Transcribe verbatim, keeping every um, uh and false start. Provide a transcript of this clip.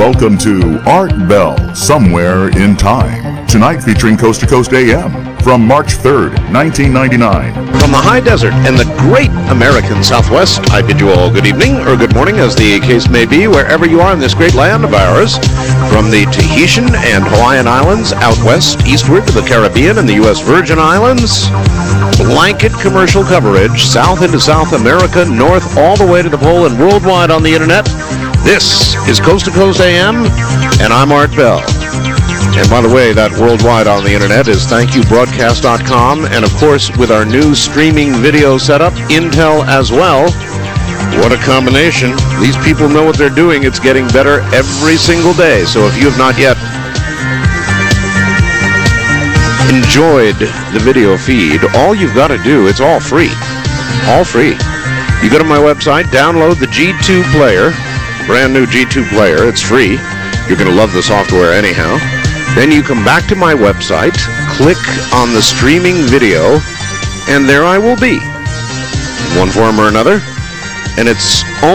Welcome to Art Bell, Somewhere in Time. Tonight featuring Coast to Coast A M from March third, nineteen ninety-nine. From the high desert and the great American Southwest, I bid you all good evening, or good morning, as the case may be, wherever you are in this great land of ours. From the Tahitian and Hawaiian Islands out west, eastward to the Caribbean and the U S Virgin Islands. Blanket commercial coverage, south into South America, north all the way to the pole, and worldwide on the internet. This is Coast to Coast A M, and I'm Art Bell. And by the way, that worldwide on the internet is thank you broadcast dot com, and of course with our new streaming video setup, Intel as well. What a combination. These people know what they're doing. It's getting better every single day. So if you have not yet enjoyed the video feed, all you've got to do, it's all free. All free. You go to my website, download the G two player, brand new G two player. It's free. You're going to love the software anyhow. Then you come back to my website, click on the streaming video, and there I will be, in one form or another. And it's